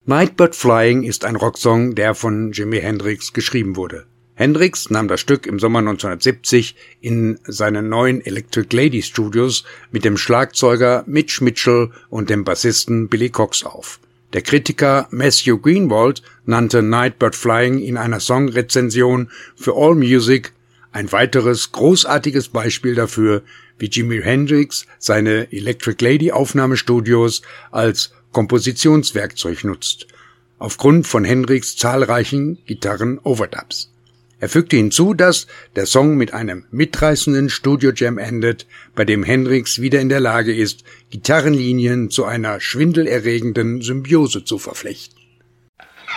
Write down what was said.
Nightbird Flying ist ein Rocksong, der von Jimi Hendrix geschrieben wurde. Hendrix nahm das Stück im Sommer 1970 in seinen neuen Electric Lady Studios mit dem Schlagzeuger Mitch Mitchell und dem Bassisten Billy Cox auf. Der Kritiker Matthew Greenwald nannte Nightbird Flying in einer Songrezension für AllMusic ein weiteres großartiges Beispiel dafür, wie Jimi Hendrix seine Electric Lady Aufnahmestudios als Kompositionswerkzeug nutzt, aufgrund von Hendrix' zahlreichen Gitarren-Overdubs. Er fügte hinzu, dass der Song mit einem mitreißenden Studio-Jam endet, bei dem Hendrix wieder in der Lage ist, Gitarrenlinien zu einer schwindelerregenden Symbiose zu verflechten.